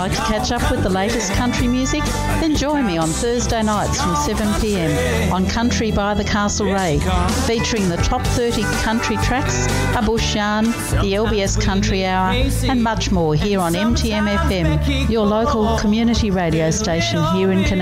like to catch up with the latest country music? Then join me on Thursday nights from 7pm on Country by the Castlereagh, featuring the top 30 country tracks, a bush yarn, the LBS Country Hour and much more here on MTM FM, your local community radio station here in Canberra.